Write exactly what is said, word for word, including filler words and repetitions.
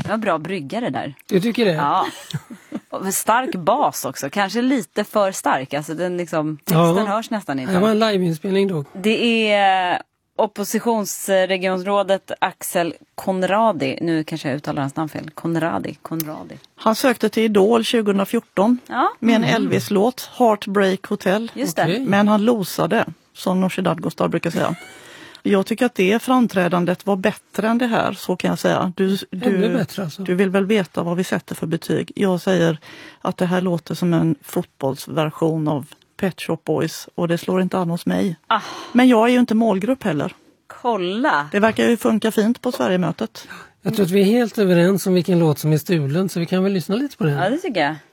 Det var bra bryggare där. Du tycker det? Ja. Och stark bas också. Kanske lite för stark. Alltså den liksom, texten ja. hörs nästan inte. Det var en liveinspelning då. Det är oppositionsregionsrådet Axel Konradi. Nu kanske jag uttalar hans namn fel. Konradi. Konradi. Han sökte till Idol tjugo fjorton ja. med en Elvis-låt, Heartbreak Hotel. Just det. Okay. Men han losade, som Nooshi Dadgostar brukar säga. Jag tycker att det framträdandet var bättre än det här, så kan jag säga. Du, du, bättre, alltså. du vill väl veta vad vi sätter för betyg. Jag säger att det här låter som en fotbollsversion av Pet Shop Boys och det slår inte an hos mig. Ah. Men jag är ju inte målgrupp heller. Kolla! Det verkar ju funka fint på Sverigemötet. Jag tror att vi är helt överens om vilken låt som är stulen, så vi kan väl lyssna lite på den. Ja, det tycker jag.